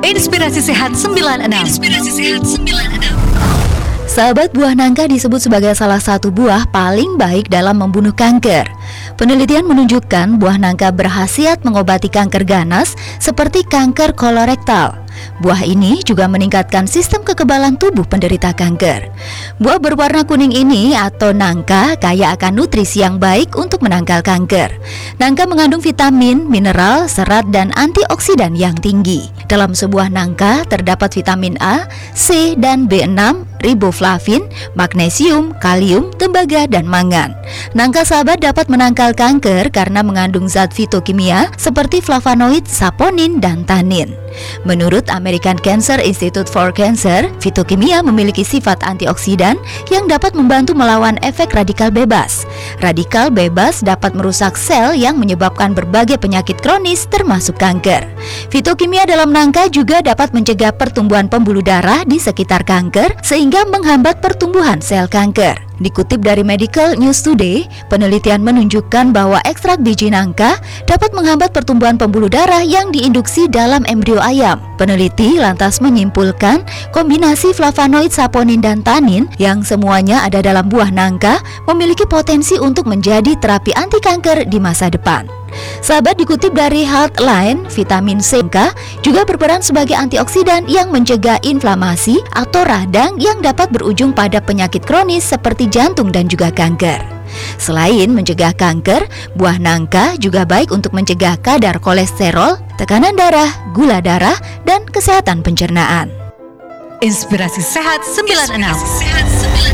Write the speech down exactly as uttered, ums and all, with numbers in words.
Inspirasi Sehat sembilan enam. Inspirasi Sehat sembilan enam. Sahabat, buah nangka disebut sebagai salah satu buah paling baik dalam membunuh kanker. Penelitian menunjukkan buah nangka berkhasiat mengobati kanker ganas seperti kanker kolorektal. Buah ini juga meningkatkan sistem kekebalan tubuh penderita kanker. Buah berwarna kuning ini atau nangka kaya akan nutrisi yang baik untuk menangkal kanker. Nangka mengandung vitamin, mineral, serat, dan antioksidan yang tinggi. Dalam sebuah nangka terdapat vitamin A, C, dan B enam, riboflavin, magnesium, kalium, tembaga, dan mangan. Nangka sahabat dapat menangkal kanker karena mengandung zat fitokimia seperti flavonoid, saponin, dan tanin. Menurut American Cancer Institute for Cancer, fitokimia memiliki sifat antioksidan yang dapat membantu melawan efek radikal bebas. Radikal bebas dapat merusak sel yang menyebabkan berbagai penyakit kronis termasuk kanker. Fitokimia dalam nangka juga dapat mencegah pertumbuhan pembuluh darah di sekitar kanker sehingga menghambat pertumbuhan sel kanker. Dikutip dari Medical News Today, penelitian menunjukkan bahwa ekstrak biji nangka dapat menghambat pertumbuhan pembuluh darah yang diinduksi dalam embrio ayam. Peneliti lantas menyimpulkan kombinasi flavonoid, saponin, dan tanin yang semuanya ada dalam buah nangka memiliki potensi untuk menjadi terapi anti kanker di masa depan. Sahabat, dikutip dari Healthline, vitamin C juga berperan sebagai antioksidan yang mencegah inflamasi atau radang yang dapat berujung pada penyakit kronis seperti jantung dan juga kanker. Selain mencegah kanker, buah nangka juga baik untuk mencegah kadar kolesterol, tekanan darah, gula darah, dan kesehatan pencernaan. Inspirasi Sehat sembilan enam.